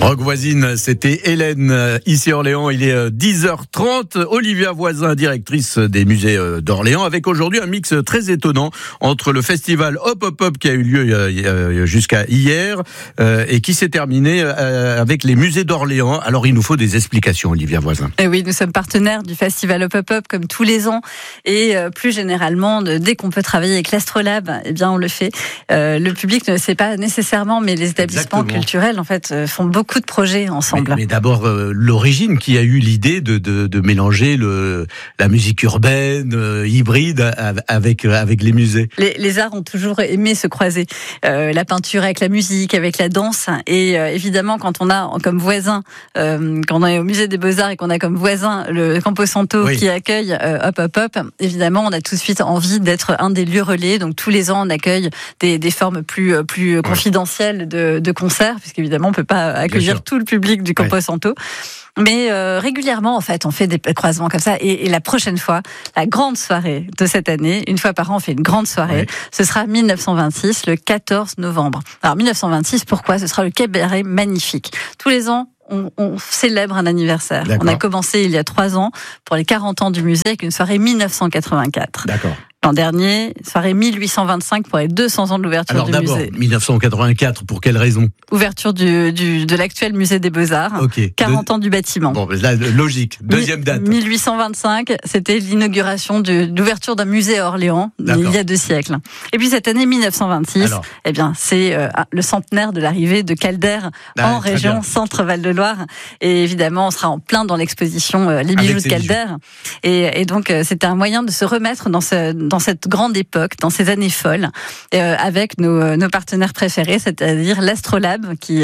Rock Voisine, c'était Hélène, ici à Orléans. Il est 10h30. Olivia Voisin, directrice des musées d'Orléans, avec aujourd'hui un mix très étonnant entre le festival Hop Hop Hop qui a eu lieu jusqu'à hier et qui s'est terminé avec les musées d'Orléans. Alors il nous faut des explications, Olivia Voisin. Et oui, nous sommes partenaires du festival Hop Hop Hop comme tous les ans et plus généralement, dès qu'on peut travailler avec l'Astrolabe, eh bien on le fait. Le public ne le sait pas nécessairement, mais les établissements culturels en fait font beaucoup de projets ensemble. Mais d'abord, l'origine qui a eu l'idée de mélanger la musique urbaine, hybride, avec les musées. Les arts ont toujours aimé se croiser. La peinture avec la musique, avec la danse. Et évidemment, quand on a comme voisin, quand on est au musée des Beaux-Arts et qu'on a comme voisin le Camposanto qui accueille Hop Hop Hop, évidemment, on a tout de suite envie d'être un des lieux relais. Donc tous les ans, on accueille des formes plus confidentielles de concerts, puisqu'évidemment, on peut pas accueillir tout le public du Camposanto. Mais régulièrement, en fait, on fait des croisements comme ça. Et la prochaine fois, la grande soirée de cette année, une fois par an, on fait une grande soirée. Ce sera 1926, le 14 novembre. Alors 1926, pourquoi ? Ce sera le cabaret magnifique. Tous les ans, on célèbre un anniversaire. D'accord. On a commencé il y a 3 ans pour les 40 ans du musée avec une soirée 1984. D'accord. L'an dernier, soirée 1825 pour les 200 ans de l'ouverture du musée. Alors d'abord, 1984, pour quelle raison ? Ouverture de l'actuel musée des Beaux-Arts, 40 ans du bâtiment. Bon, là, logique, deuxième date. 1825, c'était l'inauguration de l'ouverture d'un musée à Orléans, il y a 2 siècles. Et puis cette année, 1926, eh bien, c'est le centenaire de l'arrivée de Calder en région Centre-Val de Loire. Et évidemment, on sera en plein dans l'exposition Les bijoux de Calder. Et donc, c'était un moyen de se remettre dans cette grande époque, dans ces années folles, avec nos partenaires préférés, c'est-à-dire l'Astrolabe, qui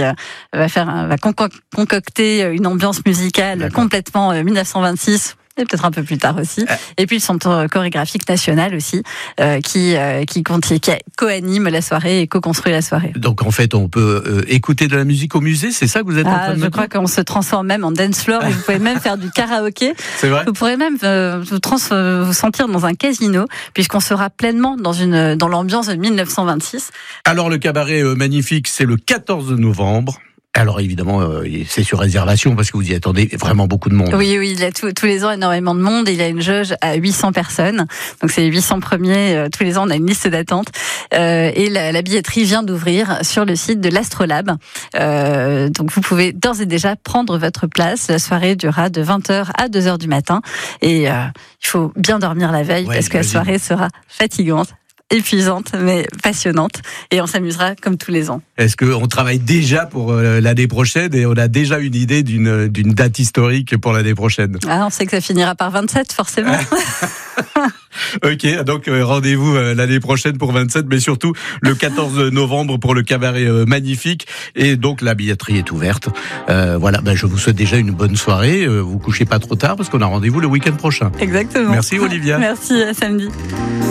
va concocter une ambiance musicale complètement 1926. Et peut-être un peu plus tard aussi. Et puis le Centre chorégraphique national aussi, qui co-anime la soirée et co-construit la soirée. Donc en fait, on peut écouter de la musique au musée, c'est ça que vous êtes en train de dire ? Je crois qu'on se transforme même en dance floor et vous pouvez même faire du karaoké. C'est vrai ? Vous pourrez même vous sentir dans un casino, puisqu'on sera pleinement dans l'ambiance de 1926. Alors le cabaret magnifique, c'est le 14 novembre. Alors évidemment, c'est sur réservation parce que vous y attendez vraiment beaucoup de monde. Oui, il y a tous les ans énormément de monde et il y a une jauge à 800 personnes. Donc c'est les 800 premiers. Tous les ans, on a une liste d'attente. Et la billetterie vient d'ouvrir sur le site de l'Astrolabe. Donc vous pouvez d'ores et déjà prendre votre place. La soirée durera de 20h à 2h du matin. Et il faut bien dormir la veille parce que la soirée sera fatigante, épuisante, mais passionnante. Et on s'amusera comme tous les ans. Est-ce qu'on travaille déjà pour l'année prochaine et on a déjà une idée d'une date historique pour l'année prochaine ? On sait que ça finira par 27, forcément. Ok, donc rendez-vous l'année prochaine pour 27, mais surtout le 14 novembre pour le cabaret magnifique. Et donc la billetterie est ouverte. Voilà, je vous souhaite déjà une bonne soirée. Vous couchez pas trop tard parce qu'on a rendez-vous le week-end prochain. Exactement. Merci Olivia. Merci, à samedi.